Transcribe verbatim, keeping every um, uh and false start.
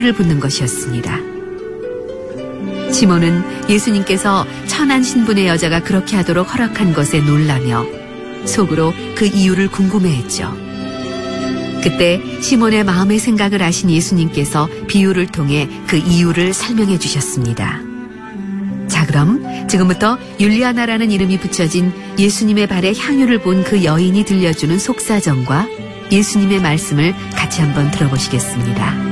를 붓는 것이었습니다. 시몬은 예수님께서 천한 신분의 여자가 그렇게 하도록 허락한 것에 놀라며 속으로 그 이유를 궁금해했죠. 그때 시몬의 마음의 생각을 아신 예수님께서 비유를 통해 그 이유를 설명해 주셨습니다. 자, 그럼 지금부터 율리아나라는 이름이 붙여진 예수님의 발에 향유를 본 그 여인이 들려주는 속사정과 예수님의 말씀을 같이 한번 들어보시겠습니다.